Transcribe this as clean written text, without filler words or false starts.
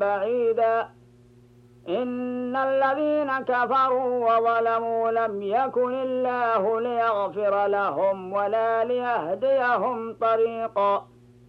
بعيدا إن الذين كفروا وظلموا لم يكن الله ليغفر لهم ولا ليهديهم طريقا